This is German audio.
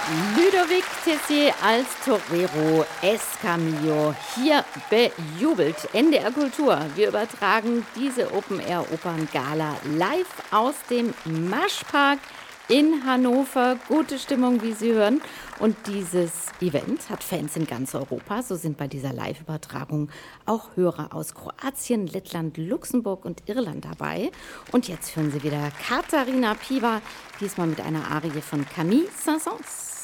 Ludovic Tessier als Torero Escamillo. Hier bejubelt NDR Kultur. Wir übertragen diese Open-Air-Opern-Gala live aus dem Maschpark in Hannover. Gute Stimmung, wie Sie hören. Und dieses Event hat Fans in ganz Europa. So sind bei dieser Live-Übertragung auch Hörer aus Kroatien, Lettland, Luxemburg und Irland dabei. Und jetzt hören Sie wieder Katharina Piwa, diesmal mit einer Arie von Camille Saint-Saëns.